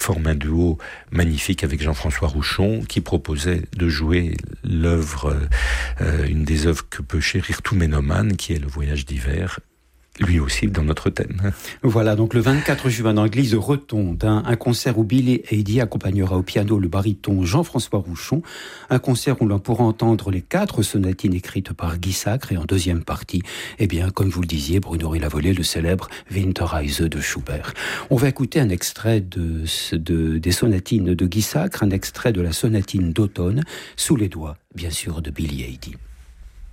forme un duo magnifique avec Jean-François Rouchon, qui proposait de jouer l'œuvre, une des œuvres que peut chérir tout ménomane, qui est Le Voyage d'hiver, lui aussi dans notre thème. Voilà, donc le 24 juin dans l'église de Retonde, un concert où Billy Eady accompagnera au piano le baryton Jean-François Rouchon, un concert où l'on pourra entendre les 4 sonatines écrites par Guy Sacre, et en deuxième partie, eh bien, comme vous le disiez, Bruno Rilhavollet, le célèbre Winterreise de Schubert. On va écouter un extrait des sonatines de Guy Sacre, un extrait de la sonatine d'automne, sous les doigts, bien sûr, de Billy Eady.